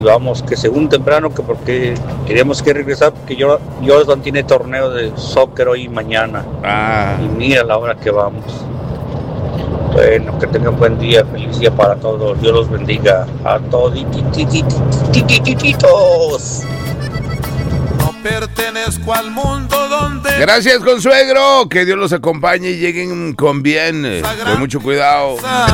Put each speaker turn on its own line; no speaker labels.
Vamos, que según temprano, que porque queríamos que regresar, porque Jordan tiene torneo de soccer hoy y mañana. Y mira la hora que vamos. Bueno, que tengan buen día, feliz día para todos. Dios los bendiga a todos.
No pertenezco al mundo donde...
Gracias, consuegro. Que Dios los acompañe y lleguen con bien. Con mucho cuidado.